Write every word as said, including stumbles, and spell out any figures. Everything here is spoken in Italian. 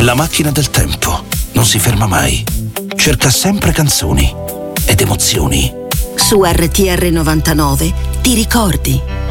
La macchina del tempo non si ferma mai. Cerca sempre canzoni ed emozioni. Su R T R novantanove ti ricordi.